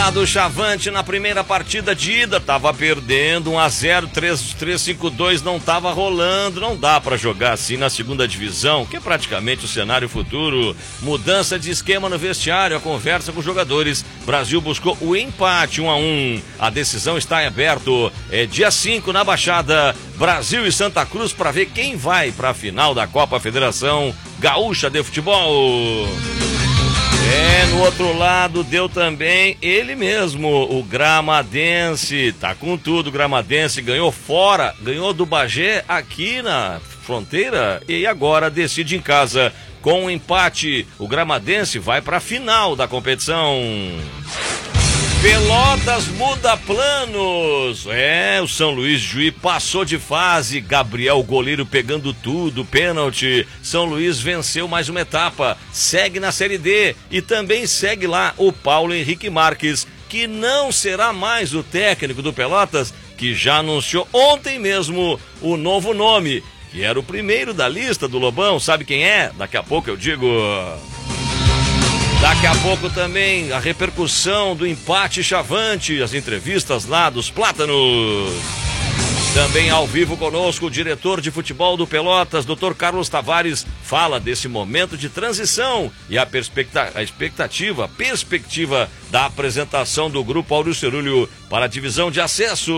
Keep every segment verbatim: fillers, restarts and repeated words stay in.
Resultado: Chavante na primeira partida de ida tava perdendo um a zero, três cinco dois, não tava rolando. Não dá para jogar assim na segunda divisão, que é praticamente o cenário futuro. Mudança de esquema no vestiário, a conversa com os jogadores. Brasil buscou o empate um a um. A decisão está em aberto. É dia cinco na Baixada, Brasil e Santa Cruz, para ver quem vai para a final da Copa Federação Gaúcha de Futebol. É, no outro lado deu também ele mesmo, o Gramadense. Tá com tudo, o Gramadense ganhou fora, ganhou do Bagé aqui na fronteira e agora decide em casa. Com um empate, o Gramadense vai para a final da competição. Pelotas muda planos. É, o São Luís Juí passou de fase. Gabriel, goleiro, pegando tudo, pênalti. São Luís venceu mais uma etapa, segue na Série D e também segue lá o Paulo Henrique Marques, que não será mais o técnico do Pelotas, que já anunciou ontem mesmo o novo nome, que era o primeiro da lista do Lobão. Sabe quem é? Daqui a pouco eu digo. Daqui a pouco também a repercussão do empate Chavante, as entrevistas lá dos Plátanos. Também ao vivo conosco o diretor de futebol do Pelotas, doutor Carlos Tavares, fala desse momento de transição e a, perspecta- a expectativa, a perspectiva da apresentação do grupo Áureo Cerulho para a divisão de acesso.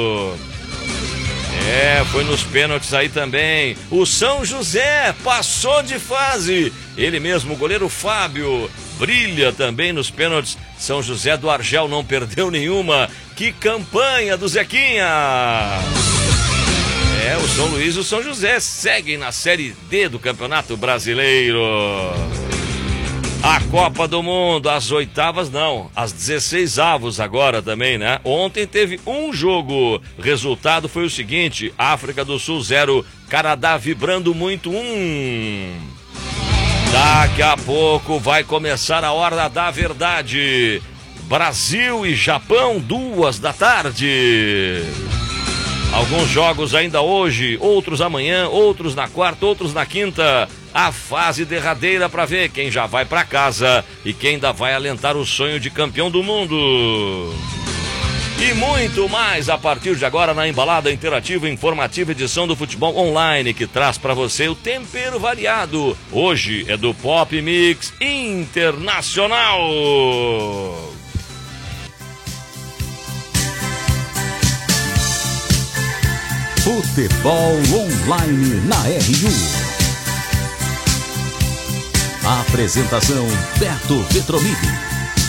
É, foi nos pênaltis aí também. O São José passou de fase. Ele mesmo, o goleiro Fábio, brilha também nos pênaltis. São José do Argel não perdeu nenhuma. Que campanha do Zequinha! É, o São Luís e o São José seguem na Série D do Campeonato Brasileiro. A Copa do Mundo, as oitavas não, as dezesseis avos agora também, né? Ontem teve um jogo, resultado foi o seguinte: África do Sul zero, Canadá vibrando muito um. Daqui a pouco vai começar a hora da verdade. Brasil e Japão, duas da tarde. Alguns jogos ainda hoje, outros amanhã, outros na quarta, outros na quinta. A fase derradeira para ver quem já vai para casa e quem ainda vai alentar o sonho de campeão do mundo. E muito mais a partir de agora na embalada interativa e informativa edição do Futebol Online, que traz para você o tempero variado. Hoje é do Pop Mix Internacional. Futebol Online na R U. A apresentação Beto Petromini.